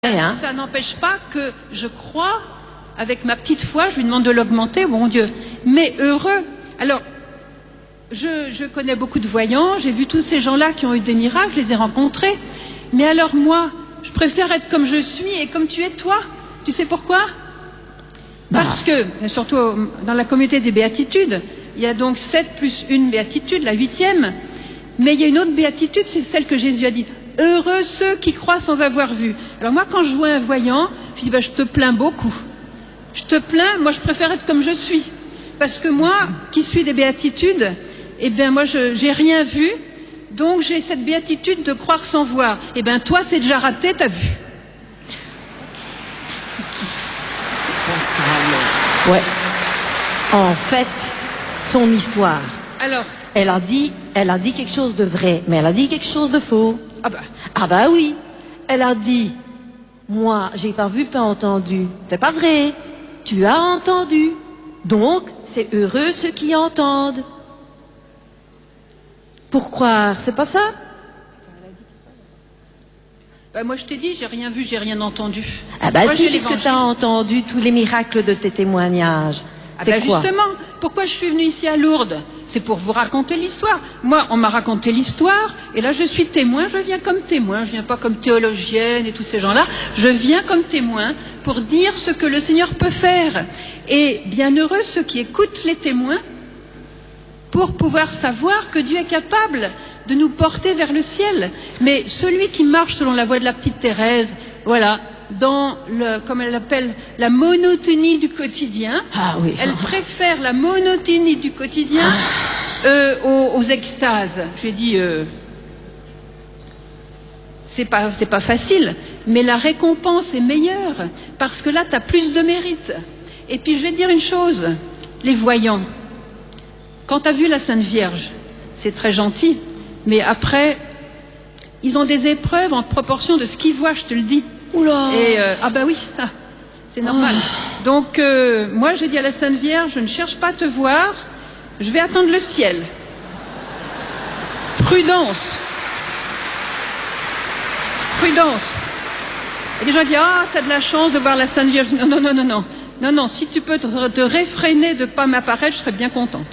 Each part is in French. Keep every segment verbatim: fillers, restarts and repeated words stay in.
Hein. Ça n'empêche pas que je crois, avec ma petite foi, je lui demande de l'augmenter, bon Dieu. Mais heureux. Alors, je, je connais beaucoup de voyants, j'ai vu tous ces gens-là qui ont eu des miracles, je les ai rencontrés. Mais alors moi, je préfère être comme je suis et comme tu es toi. Tu sais pourquoi? Parce que, surtout dans la communauté des béatitudes, il y a donc sept plus une béatitude, la huitième. Mais il y a une autre béatitude, c'est celle que Jésus a dit. Heureux ceux qui croient sans avoir vu. Alors moi, quand je vois un voyant, je dis, bah, je te plains beaucoup. Je te plains, moi je préfère être comme je suis. Parce que moi, qui suis des béatitudes, eh bien moi, je j'ai rien vu, donc j'ai cette béatitude de croire sans voir. Eh bien toi, c'est déjà raté, t'as vu. Ouais. En fait, son histoire. Alors, elle a dit, elle a dit quelque chose de vrai, mais elle a dit quelque chose de faux. Ah bah, ah bah oui. Elle a dit, moi, j'ai pas vu, pas entendu. C'est pas vrai. Tu as entendu. Donc, c'est heureux ceux qui entendent. Pour croire, c'est pas ça? bah moi je t'ai dit, j'ai rien vu, j'ai rien entendu. Ah bah moi, si, puisque tu as entendu tous les miracles de tes témoignages. Ah c'est bah quoi? Justement, pourquoi je suis venue ici à Lourdes? C'est pour vous raconter l'histoire. Moi, on m'a raconté l'histoire, et là je suis témoin, je viens comme témoin, je viens pas comme théologienne et tous ces gens-là, je viens comme témoin pour dire ce que le Seigneur peut faire. Et bienheureux ceux qui écoutent les témoins pour pouvoir savoir que Dieu est capable de nous porter vers le ciel. Mais celui qui marche selon la voie de la petite Thérèse, voilà, dans le, comme elle l'appelle, la monotonie du quotidien. Ah oui. Elle préfère la monotonie du quotidien euh, aux, aux extases. J'ai dit, euh, c'est pas, c'est pas facile, mais la récompense est meilleure parce que là, tu as plus de mérite. Et puis, je vais te dire une chose, les voyants. Quand tu as vu la Sainte Vierge, c'est très gentil, mais après, ils ont des épreuves en proportion de ce qu'ils voient, je te le dis. Oula. Et euh, ah bah oui, ah, c'est normal. Oh. Donc euh, moi j'ai dit à la Sainte Vierge, je ne cherche pas à te voir, je vais attendre le ciel. Prudence. Prudence. Et les gens disent, ah, t'as de la chance de voir la Sainte Vierge. Non, non, non, non, non. Non, non, si tu peux te, te réfréner de ne pas m'apparaître, je serais bien contente.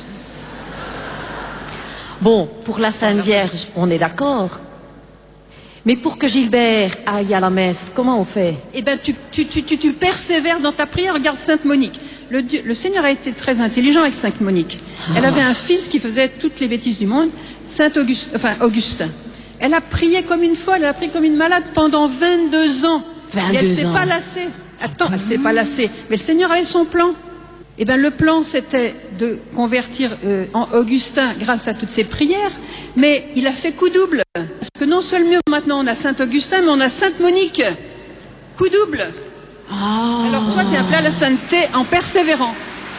Bon, pour la Sainte Vierge, on est d'accord. Mais pour que Gilbert aille à la messe, comment on fait? Eh bien, tu, tu, tu, tu, tu persévères dans ta prière. Regarde Sainte Monique. Le, le Seigneur a été très intelligent avec Sainte Monique. Ah. Elle avait un fils qui faisait toutes les bêtises du monde, Saint Auguste, enfin Augustin. Elle a prié comme une folle, elle a prié comme une malade pendant vingt-deux ans. vingt-deux et elle ne s'est ans. pas lassée. Attends, elle ne s'est pas lassée. Mais le Seigneur avait son plan. Eh bien, le plan, c'était de convertir euh, en Augustin grâce à toutes ses prières, mais il a fait coup double. Parce que non seulement maintenant on a Saint Augustin, mais on a Sainte Monique. Coup double. Oh. Alors toi, tu es appelé à la sainteté en persévérant.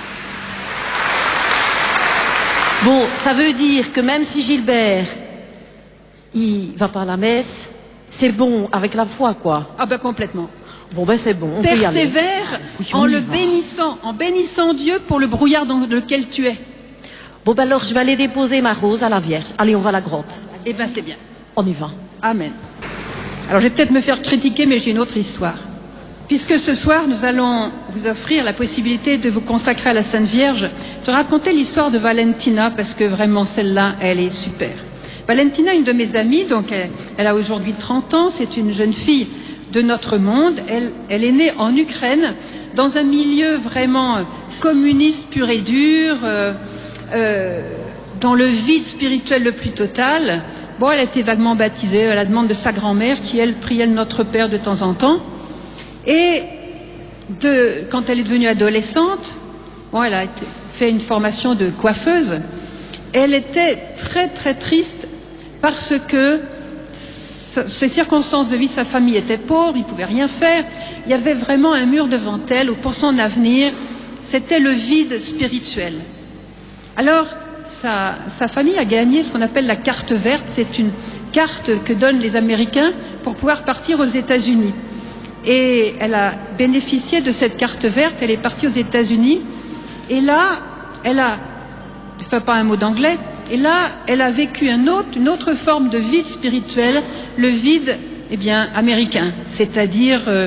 Bon, ça veut dire que même si Gilbert, il va pas à la messe, c'est bon avec la foi, quoi. Ah ben complètement. Bon ben c'est bon, on persévère oui, en le bénissant, en bénissant Dieu pour le brouillard dans lequel tu es. Bon ben alors je vais aller déposer ma rose à la Vierge. Allez, on va à la grotte. Eh ben c'est bien. On y va. Amen. Alors je vais peut-être me faire critiquer, mais j'ai une autre histoire. Puisque ce soir nous allons vous offrir la possibilité de vous consacrer à la Sainte Vierge, je vais raconter l'histoire de Valentina parce que vraiment celle-là, elle est super. Valentina, une de mes amies, donc elle, elle a aujourd'hui trente ans, c'est une jeune fille de notre monde. Elle, elle est née en Ukraine, dans un milieu vraiment communiste pur et dur, euh, euh, dans le vide spirituel le plus total. Bon, elle a été vaguement baptisée à la demande de sa grand-mère, qui, elle, priait le Notre Père de temps en temps. Et de, quand elle est devenue adolescente, bon, elle a été, fait une formation de coiffeuse. Elle était très, très triste parce que ses circonstances de vie, sa famille était pauvre, il ne pouvait rien faire. Il y avait vraiment un mur devant elle où pour son avenir, c'était le vide spirituel. Alors, sa, sa famille a gagné ce qu'on appelle la carte verte. C'est une carte que donnent les Américains pour pouvoir partir aux États-Unis. Et elle a bénéficié de cette carte verte, elle est partie aux États-Unis. Et là, elle a, je ne fais pas un mot d'anglais, et là, elle a vécu un autre, une autre forme de vide spirituel, le vide eh bien, américain, c'est-à-dire euh,